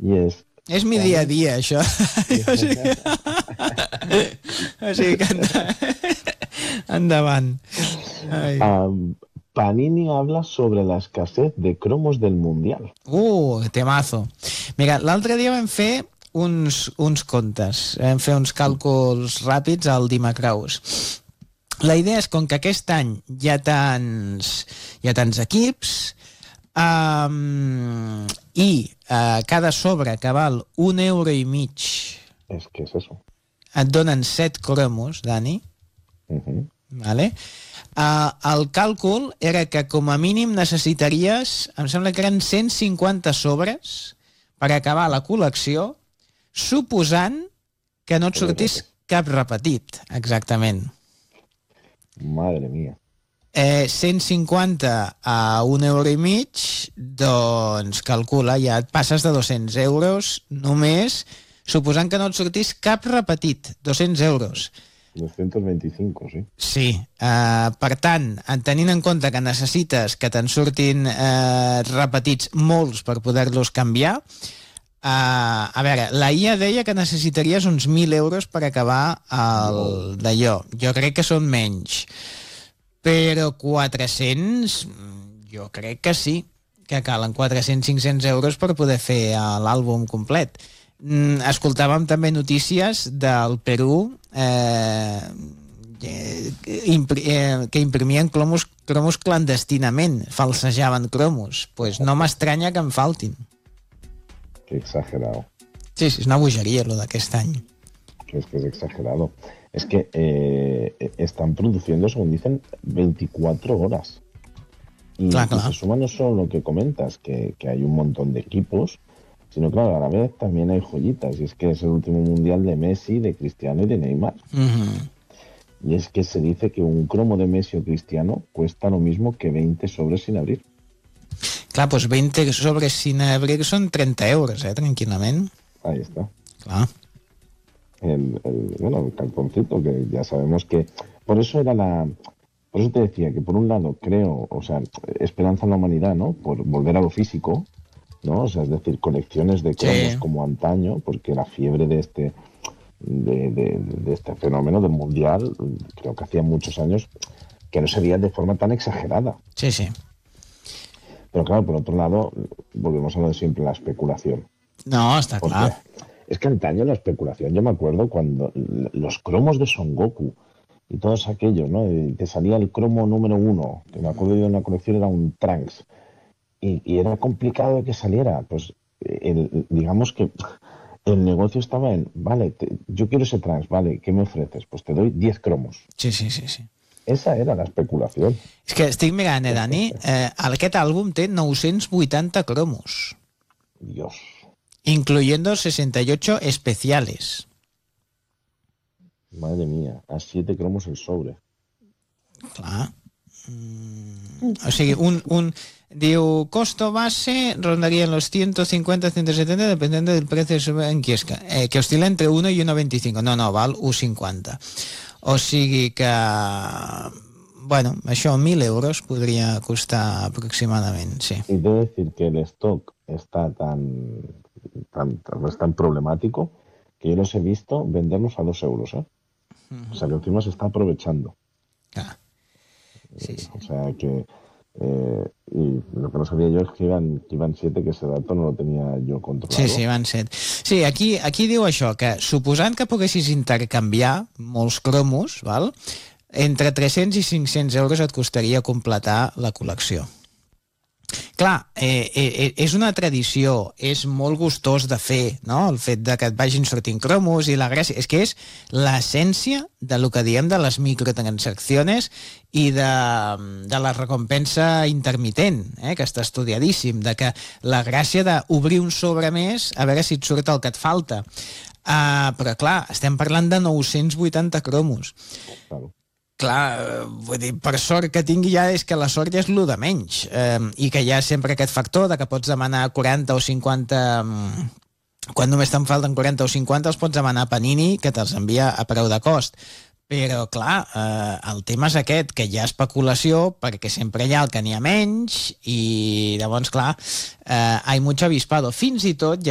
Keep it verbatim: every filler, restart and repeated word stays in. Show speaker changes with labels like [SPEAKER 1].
[SPEAKER 1] I és...
[SPEAKER 2] És mi dia a dia, això. o sigui, o sigui que endavant. Ai.
[SPEAKER 1] Um, Panini habla sobre la escasez de cromos del Mundial.
[SPEAKER 2] Uh, temazo. Mira, l'altre dia vam fer uns, uns comptes, vam fer uns càlculs ràpids al Dimacraus. La idea és, com que aquest any hi ha tants, hi ha tants equips, um, i uh, cada sobre que val un euro i mig,
[SPEAKER 1] és que és eso.
[SPEAKER 2] Et donen set cromos, Dani.
[SPEAKER 1] Uh-huh.
[SPEAKER 2] Vale? Uh, el càlcul era que com a mínim necessitaries, em sembla que eren cent cinquanta sobres per acabar la col·lecció, suposant que no et sortís cap repetit, exactament.
[SPEAKER 1] Madre mía.
[SPEAKER 2] Eh, cent cinquanta a un euro i mig, doncs calcula, ja et passes de dos-cents euros només, suposant que no et sortís cap repetit, dos-cents euros.
[SPEAKER 1] doscientos veinticinco, sí.
[SPEAKER 2] Sí, uh, per tant, tenint en compte que necessites que te'n surtin uh, repetits molts per poder-los canviar, uh, a veure, la I A deia que necessitaries uns mil euros per acabar el d'allò. Jo crec que són menys, però quatre-cents, jo crec que sí, que calen quatre-cents cinc-cents euros per poder fer uh, l'àlbum complet. Escoltàvem també notícies del Perú eh, impri, eh, que imprimien cromos, cromos clandestinament, falsejaven cromos. Pues no m'estranya que en faltin.
[SPEAKER 1] Qué exagerado.
[SPEAKER 2] Sí, sí, és una bogeria lo d'aquest any.
[SPEAKER 1] Que es que es exagerado. Es que eh, están produciendo, según dicen, veinticuatro horas. Y,
[SPEAKER 2] claro, claro.
[SPEAKER 1] y se suma no solo lo que comentas, que, que hay un montón de equipos, sino claro, a la vez también hay joyitas, y es que es el último mundial de Messi, de Cristiano y de Neymar.
[SPEAKER 2] Uh-huh.
[SPEAKER 1] Y es que se dice que un cromo de Messi o Cristiano cuesta lo mismo que veinte sobres sin abrir.
[SPEAKER 2] Clar, doncs veinte sobres sin abrir són trenta euros, eh, tranquil·lament.
[SPEAKER 1] Ahí está.
[SPEAKER 2] Clar.
[SPEAKER 1] El, el, bueno, el cartoncito, que ya sabemos que... Por eso era la... Por eso te decía que por un lado creo, o sea, esperanza en la humanidad, ¿no? Por volver a lo físico, ¿no? O sea, es decir, colecciones de cromos sí. como antaño, porque la fiebre de este de, de, de este fenómeno del mundial, creo que hacía muchos años que no se veía de forma tan exagerada.
[SPEAKER 2] Sí, sí.
[SPEAKER 1] Pero claro, por otro lado, volvemos a lo de siempre, la especulación.
[SPEAKER 2] No, está
[SPEAKER 1] porque
[SPEAKER 2] claro.
[SPEAKER 1] Es que antaño la especulación, yo me acuerdo cuando los cromos de Son Goku y todos aquellos, ¿no? Y te salía el cromo número uno, que me acuerdo yo de una colección, era un Trunks. Y, y era complicado que saliera, pues el, digamos que el negocio estaba en, vale, te, yo quiero ese Trunks, vale, ¿qué me ofreces? Pues te doy diez cromos.
[SPEAKER 2] Sí, sí, sí, sí.
[SPEAKER 1] Esa era la especulación.
[SPEAKER 2] És que estic mirant, eh, Dani, eh, aquest àlbum té nou-cents vuitanta cromos.
[SPEAKER 1] Dios.
[SPEAKER 2] Incluyendo sesenta y ocho especiales.
[SPEAKER 1] Madre mía, a siete cromos el sobre.
[SPEAKER 2] Clar. Mm, o sigui, un... un diu, costo base rondaría en los ciento cincuenta a ciento setenta dependiendo del precio en quiesca, eh, que oscila entre uno y uno veinticinco. No, no, val un cinquanta. O sigui que, bueno, això mil euros podria costar aproximadament, sí.
[SPEAKER 1] Y debo decir que el stock está tan, tan, tan, es tan problemático que yo los he visto venderlos a dos euros, ¿eh? Uh-huh. O sea, que encima se está aprovechando.
[SPEAKER 2] Ah. Sí, sí.
[SPEAKER 1] O sea, que... Eh, y lo que no sabía yo es que iban, que iban siete, que ese dato no lo tenía yo controlado.
[SPEAKER 2] Sí, sí, van set. Sí, aquí, aquí diu això, que suposant que poguessis intercanviar molts cromos, val? Entre tres-cents i cinc-cents euros et costaria completar la col·lecció. Clar, eh, eh, és una tradició, és molt gustós de fer, no? El fet de que et vagin sortint cromos i la gràcia... És que és l'essència de lo que diem de les microtransaccions i de, de la recompensa intermitent, eh? Que està estudiadíssim, de que la gràcia d'obrir un sobre més a veure si et surt el que et falta. Uh, però clar, estem parlant de nou-cents vuitanta cromos.
[SPEAKER 1] Claro.
[SPEAKER 2] Clar, vull dir, per sort que tingui ja és que la sort ja és lo de menys, eh, i que hi ha sempre aquest factor de que pots demanar quaranta o cinquanta, quan només te'n falten quaranta o cinquanta els pots demanar a Panini que te'ls envia a preu de cost. Però clar, eh, el tema és aquest, que hi ha especulació perquè sempre hi ha el que n'hi ha menys i llavors clar, eh, hay mucho avispado. Fins i tot hi